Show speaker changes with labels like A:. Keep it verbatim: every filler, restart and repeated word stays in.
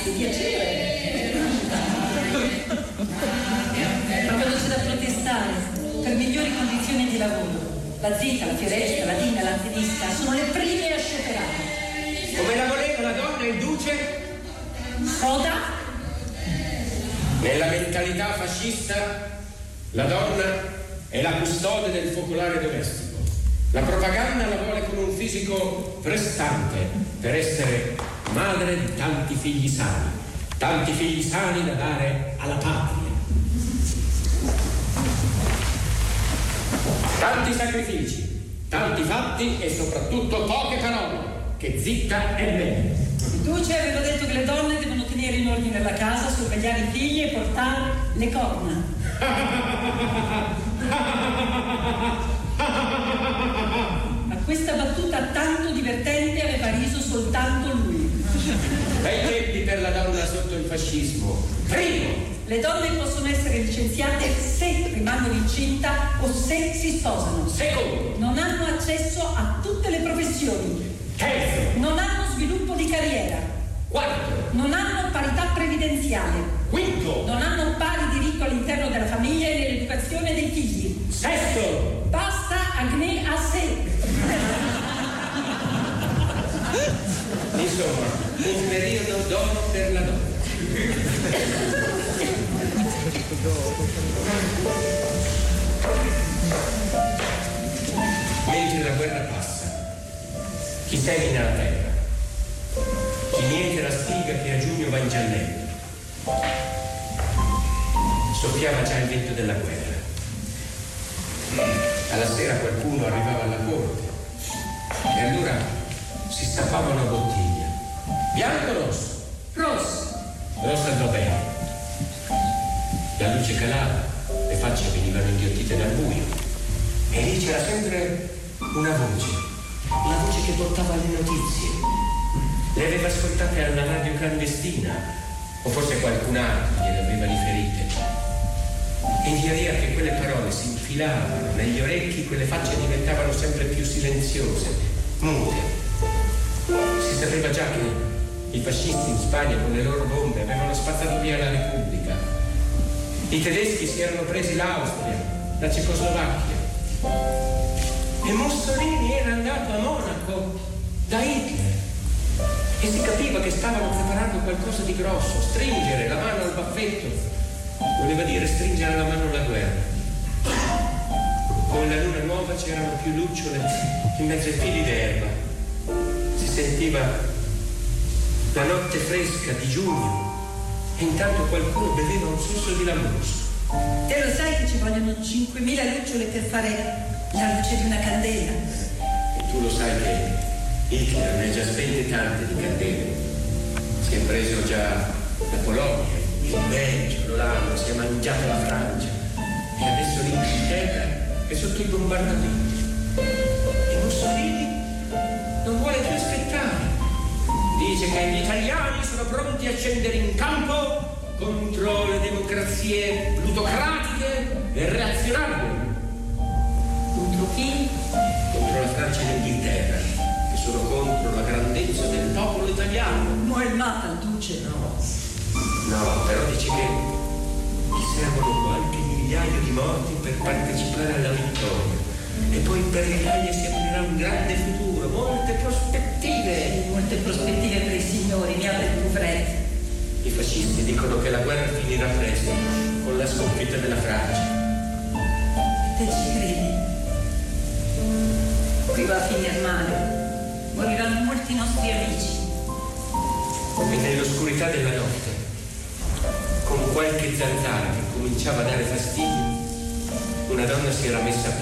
A: che piacere! Ma quando c'è da protestare per migliori condizioni di lavoro, la Zita, la Fioresta, la Dina, l'Antenista sono le prime a scioperare.
B: Come la voleva la donna il duce?
A: Soda?
B: Nella mentalità fascista la donna è la custode del focolare domestico. La propaganda la vuole con un fisico prestante per essere madre di tanti figli sani, tanti figli sani da dare alla patria. Tanti sacrifici, tanti fatti e soprattutto poche parole, che zitta è meglio.
A: Il duce aveva detto che le donne devono tenere in ordine la casa, sorvegliare i figli e portare le corna. Ma questa battuta tanto divertente aveva riso soltanto lui.
B: Bei tempi per la donna sotto il fascismo. Primo,
A: le donne possono essere licenziate se rimangono incinta o se si sposano.
B: Secondo,
A: non hanno accesso a tutte le professioni.
B: Terzo,
A: non hanno sviluppo di carriera.
B: Quarto,
A: non hanno parità previdenziale.
B: Quinto,
A: non hanno pari diritto all'interno della famiglia e nell'educazione dei figli.
B: Sesto,
A: basta agnè a sé.
B: Insomma, un periodo d'oro per la donna. Mentre la guerra passa, chi semina la terra, chi niente la spiga che a giugno va in giannello. Soffiava già il vento della guerra. Alla sera qualcuno arrivava alla corte e allora si stappava una bottiglia. Bianco o rosso?
A: Rosso.
B: Rosso andò bene. La luce calava, le facce venivano inghiottite dal buio e lì c'era sempre una voce, una voce che portava le notizie. Le aveva ascoltate alla radio clandestina o forse qualcun altro gliele aveva riferite. E via via che quelle parole si infilavano negli orecchi, quelle facce diventavano sempre più silenziose, mute. Si sapeva già che i fascisti in Spagna con le loro bombe avevano spazzato via la Repubblica. I tedeschi si erano presi l'Austria, la Cecoslovacchia. E Mussolini era andato a Monaco da Hitler. E si capiva che stavano preparando qualcosa di grosso, stringere la mano al baffetto. Voleva dire stringere la mano alla guerra. Con la luna nuova c'erano più lucciole in mezzo ai fili d'erba. Si sentiva la notte fresca di giugno e intanto qualcuno beveva un sorso di lamorso.
A: Te lo sai che ci vogliono cinquemila lucciole per fare la luce di una candela?
B: E tu lo sai che Hitler ne ha già spente tante di candele. Si è preso già la Polonia, il Belgio, l'Olanda, si è mangiato la Francia e adesso l'Inghilterra è sotto i bombardamenti. E Mussolini non vuole più aspettare. Dice che gli italiani sono pronti a scendere in campo contro le democrazie plutocratiche e reazionarie.
A: Contro chi?
B: Contro la Francia e l'Inghilterra, che sono contro la grandezza del popolo italiano.
A: Non è mata il duce, no?
B: No, però dice che gli servono qualche migliaio di morti per partecipare alla vittoria. E poi per l'Italia si aprirà un grande futuro, molte prospettive.
A: Molte prospettive per i signori, mi apre più freddo.
B: I fascisti dicono che la guerra finirà presto, con la sconfitta della Francia.
A: Te ci credi? Qui va a finire male. Moriranno molti nostri amici.
B: E nell'oscurità della notte, con qualche zanzara che cominciava a dare fastidio, una donna si era messa a